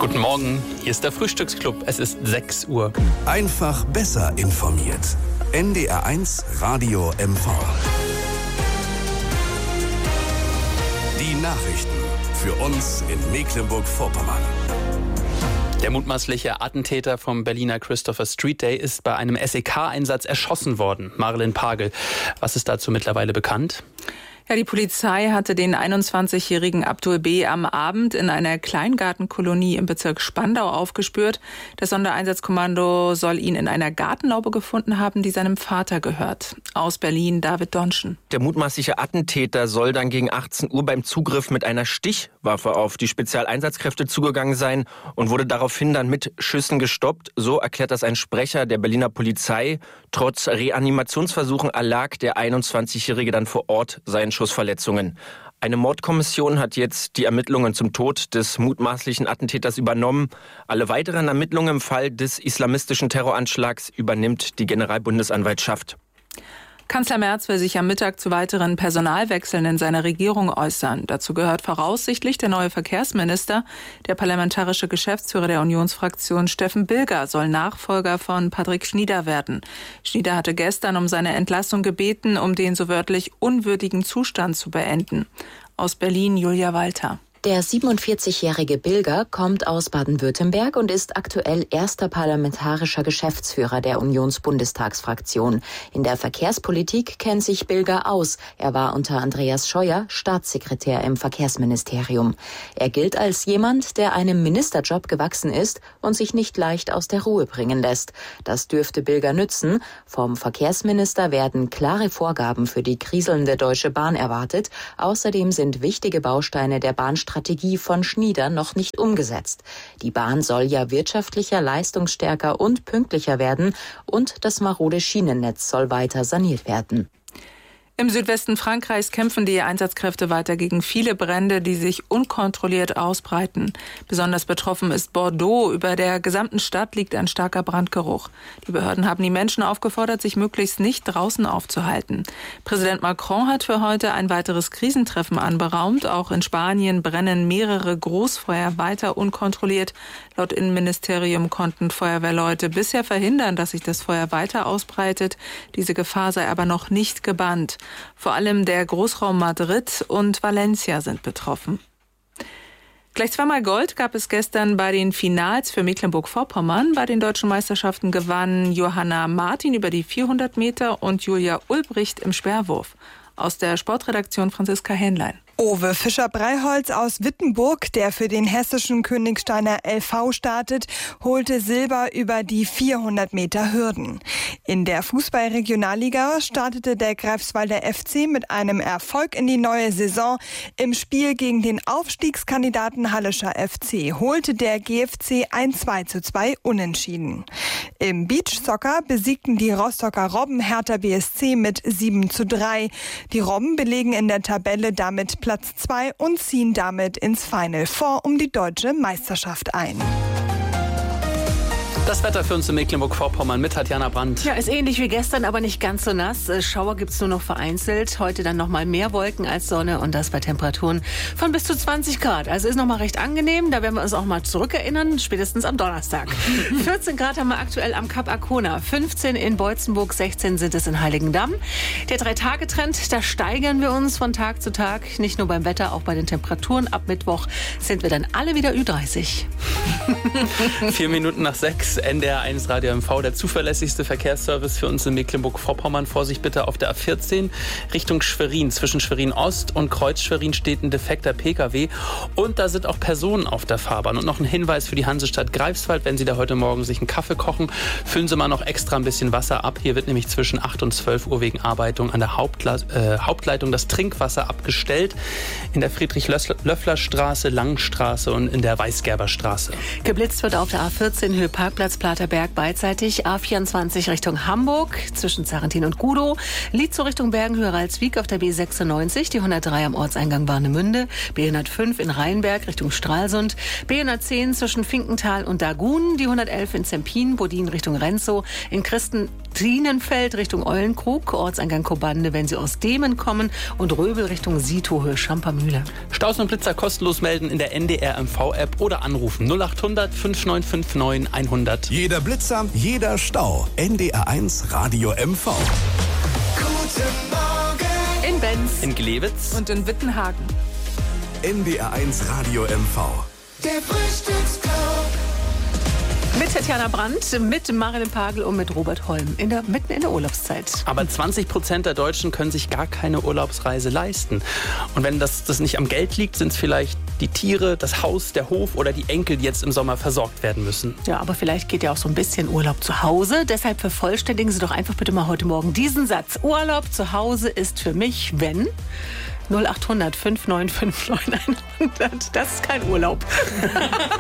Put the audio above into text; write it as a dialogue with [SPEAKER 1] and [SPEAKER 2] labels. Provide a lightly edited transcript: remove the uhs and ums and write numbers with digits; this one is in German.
[SPEAKER 1] Guten Morgen, hier ist der Frühstücksclub. Es ist 6 Uhr.
[SPEAKER 2] Einfach besser informiert. NDR1 Radio MV. Die Nachrichten für uns in Mecklenburg-Vorpommern.
[SPEAKER 1] Der mutmaßliche Attentäter vom Berliner Christopher Street Day ist bei einem SEK-Einsatz erschossen worden. Marilyn Pagel, was ist dazu mittlerweile bekannt?
[SPEAKER 3] Ja, die Polizei hatte den 21-jährigen Abdul B. am Abend in einer Kleingartenkolonie im Bezirk Spandau aufgespürt. Das Sondereinsatzkommando soll ihn in einer Gartenlaube gefunden haben, die seinem Vater gehört. Aus Berlin, David Donschen.
[SPEAKER 4] Der mutmaßliche Attentäter soll dann gegen 18 Uhr beim Zugriff mit einer Stichwaffe auf die Spezialeinsatzkräfte zugegangen sein und wurde daraufhin dann mit Schüssen gestoppt. So erklärt das ein Sprecher der Berliner Polizei. Trotz Reanimationsversuchen erlag der 21-Jährige dann vor Ort seinen Schussverletzungen. Eine Mordkommission hat jetzt die Ermittlungen zum Tod des mutmaßlichen Attentäters übernommen. Alle weiteren Ermittlungen im Fall des islamistischen Terroranschlags übernimmt die Generalbundesanwaltschaft.
[SPEAKER 3] Kanzler Merz will sich am Mittag zu weiteren Personalwechseln in seiner Regierung äußern. Dazu gehört voraussichtlich der neue Verkehrsminister. Der parlamentarische Geschäftsführer der Unionsfraktion Steffen Bilger soll Nachfolger von Patrick Schnieder werden. Schnieder hatte gestern um seine Entlassung gebeten, um den so wörtlich unwürdigen Zustand zu beenden. Aus Berlin Julia Walter.
[SPEAKER 5] Der 47-jährige Bilger kommt aus Baden-Württemberg und ist aktuell erster parlamentarischer Geschäftsführer der Unionsbundestagsfraktion. In der Verkehrspolitik kennt sich Bilger aus. Er war unter Andreas Scheuer Staatssekretär im Verkehrsministerium. Er gilt als jemand, der einem Ministerjob gewachsen ist und sich nicht leicht aus der Ruhe bringen lässt. Das dürfte Bilger nützen. Vom Verkehrsminister werden klare Vorgaben für die kriselnde Deutsche Bahn erwartet. Außerdem sind wichtige Bausteine der Bahnstrategie von Schnieder noch nicht umgesetzt. Die Bahn soll ja wirtschaftlicher, leistungsstärker und pünktlicher werden und das marode Schienennetz soll weiter saniert werden.
[SPEAKER 3] Im Südwesten Frankreichs kämpfen die Einsatzkräfte weiter gegen viele Brände, die sich unkontrolliert ausbreiten. Besonders betroffen ist Bordeaux. Über der gesamten Stadt liegt ein starker Brandgeruch. Die Behörden haben die Menschen aufgefordert, sich möglichst nicht draußen aufzuhalten. Präsident Macron hat für heute ein weiteres Krisentreffen anberaumt. Auch in Spanien brennen mehrere Großfeuer weiter unkontrolliert. Laut Innenministerium konnten Feuerwehrleute bisher verhindern, dass sich das Feuer weiter ausbreitet. Diese Gefahr sei aber noch nicht gebannt. Vor allem der Großraum Madrid und Valencia sind betroffen. Gleich zweimal Gold gab es gestern bei den Finals für Mecklenburg-Vorpommern. Bei den deutschen Meisterschaften gewannen Johanna Martin über die 400 Meter und Julia Ulbricht im Speerwurf. Aus der Sportredaktion Franziska Hähnlein.
[SPEAKER 6] Owe Fischer-Breiholz aus Wittenburg, der für den hessischen Königsteiner LV startet, holte Silber über die 400 Meter Hürden. In der Fußball-Regionalliga startete der Greifswalder FC mit einem Erfolg in die neue Saison. Im Spiel gegen den Aufstiegskandidaten Hallischer FC holte der GFC ein 2:2 Unentschieden. Im Beachsoccer besiegten die Rostocker Robben Hertha BSC mit 7:3. Die Robben belegen in der Tabelle damit Platz 2 und ziehen damit ins Final Four um die deutsche Meisterschaft ein.
[SPEAKER 1] Das Wetter für uns in Mecklenburg-Vorpommern mit Tatjana Brandt.
[SPEAKER 7] Ja, ist ähnlich wie gestern, aber nicht ganz so nass. Schauer gibt's nur noch vereinzelt. Heute dann noch mal mehr Wolken als Sonne und das bei Temperaturen von bis zu 20 Grad. Also ist noch mal recht angenehm. Da werden wir uns auch mal zurückerinnern, spätestens am Donnerstag. 14 Grad haben wir aktuell am Kap Arkona, 15 in Beutzenburg, 16 sind es in Heiligendamm. Der 3-Tage-Trend, da steigern wir uns von Tag zu Tag. Nicht nur beim Wetter, auch bei den Temperaturen. Ab Mittwoch sind wir dann alle wieder Ü30.
[SPEAKER 1] 4 Minuten nach 6. NDR1 Radio MV, der zuverlässigste Verkehrsservice für uns in Mecklenburg-Vorpommern. Vorsicht bitte auf der A14 Richtung Schwerin. Zwischen Schwerin-Ost und Kreuz-Schwerin steht ein defekter Pkw und da sind auch Personen auf der Fahrbahn. Und noch ein Hinweis für die Hansestadt Greifswald, wenn Sie da heute Morgen sich einen Kaffee kochen, füllen Sie mal noch extra ein bisschen Wasser ab. Hier wird nämlich zwischen 8 und 12 Uhr wegen Arbeitung an der Hauptleitung das Trinkwasser abgestellt. In der Friedrich-Löffler-Straße, Langenstraße und in der Weißgerberstraße.
[SPEAKER 7] Geblitzt wird auf der A14 Höhe Parkplatz Parkplatz Platerberg beidseitig. A24 Richtung Hamburg zwischen Zarrentin und Gudow. Lietzow Richtung Bergenhöhe-Ralswiek auf der B96. Die 103 am Ortseingang Warnemünde. B105 in Rheinberg Richtung Stralsund. B110 zwischen Finkenthal und Dagun. Die 111 in Zempin, Bodin Richtung Renzow. In Christentinenfeld Richtung Eulenkrug. Ortseingang Kobande, wenn Sie aus Demen kommen. Und Röbel Richtung Sietohöhe, Schampermühle.
[SPEAKER 1] Staus und Blitzer kostenlos melden in der NDR MV-App oder anrufen 0800 5959 100.
[SPEAKER 2] Jeder Blitzer, jeder Stau. NDR1 Radio MV.
[SPEAKER 8] Guten Morgen.
[SPEAKER 7] In Benz.
[SPEAKER 1] In Glewitz.
[SPEAKER 3] Und in Wittenhagen.
[SPEAKER 2] NDR1 Radio MV.
[SPEAKER 8] Der Frühstücksclub.
[SPEAKER 7] Mit Tatjana Brandt, mit Marilyn Pagel und mit Robert Holm. Mitten in der Urlaubszeit.
[SPEAKER 1] Aber 20% der Deutschen können sich gar keine Urlaubsreise leisten. Und wenn das nicht am Geld liegt, sind es vielleicht die Tiere, das Haus, der Hof oder die Enkel, die jetzt im Sommer versorgt werden müssen.
[SPEAKER 7] Ja, aber vielleicht geht ja auch so ein bisschen Urlaub zu Hause. Deshalb vervollständigen Sie doch einfach bitte mal heute Morgen diesen Satz. Urlaub zu Hause ist für mich, wenn... 0800 5959 100. Das ist kein Urlaub.